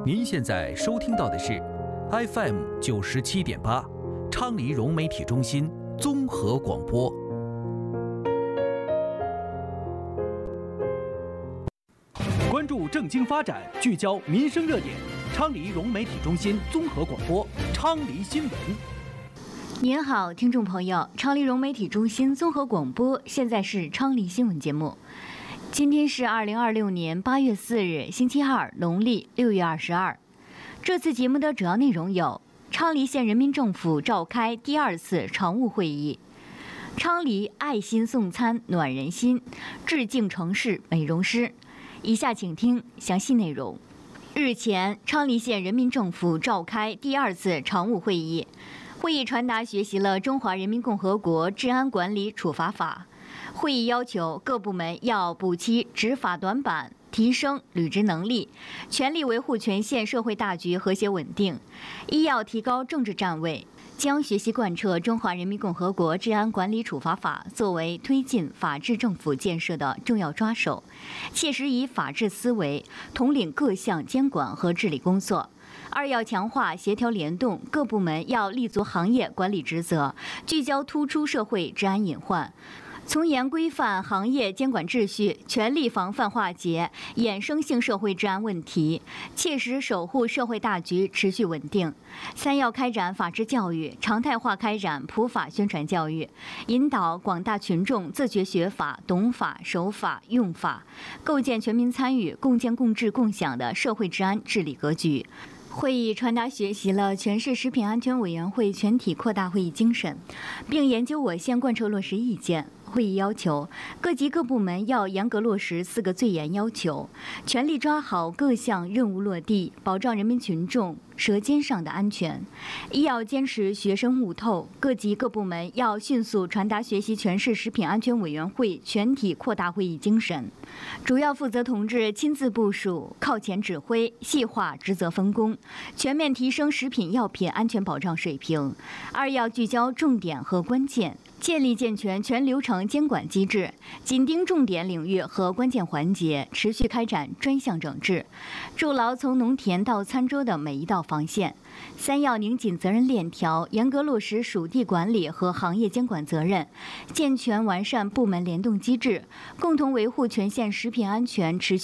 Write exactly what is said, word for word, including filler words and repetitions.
您现在收听到的是 F M 九十七点八，昌黎融媒体中心综合广播。关注政经发展，聚焦民生热点，昌黎融媒体中心综合广播，昌黎新闻。 您好，听众朋友，昌黎融媒体中心综合广播，现在是昌黎新闻节目。今天是二零二六年八月四日，星期二，农历六月二十二。这次节目的主要内容有：昌黎县人民政府召开第二次常务会议；昌黎爱心送餐暖人心，致敬城市美容师。以下请听详细内容。日前，昌黎县人民政府召开第二次常务会议。会议传达学习了《中华人民共和国治安管理处罚法》。会议要求各部门要补齐执法短板，提升履职能力，全力维护全县社会大局和谐稳定。一要提高政治站位，将学习贯彻《中华人民共和国治安管理处罚法》作为推进法治政府建设的重要抓手，切实以法治思维统领各项监管和治理工作。二要强化协调联动，各部门要立足行业管理职责，聚焦突出社会治安隐患，从严规范行业监管秩序，全力防范化解衍生性社会治安问题，切实守护社会大局持续稳定。三要开展法治教育，常态化开展普法宣传教育，引导广大群众自觉学法、懂法、守法、用法，构建全民参与、共建共治共享的社会治安治理格局。会议传达学习了全市食品安全委员会全体扩大会议精神，并研究我县贯彻落实意见。会议要求各级各部门要严格落实四个最严要求，全力抓好各项任务落地，保障人民群众舌尖上的安全。一要坚持学生悟透，各级各部门要迅速传达学习全市食品安全委员会全体扩大会议精神，主要负责同志亲自部署，靠前指挥，细化职责分工，全面提升食品药品安全保障水平。二要聚焦重点和关键，建立健全全流程监管机制，紧盯重点领域和关键环节，持续开展专项整治，筑牢从农田到餐桌的每一道防线。三要拧紧责任链条，严格落实属地管理和行业监管责任，健全完善部门联动机制，共同维护全县食品安全持续